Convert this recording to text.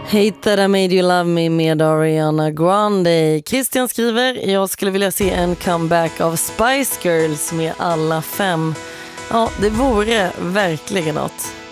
Hate That I Made You Love Me med Ariana Grande. Christian skriver, jag skulle vilja se en comeback av Spice Girls med alla 5. Ja, det vore verkligen något.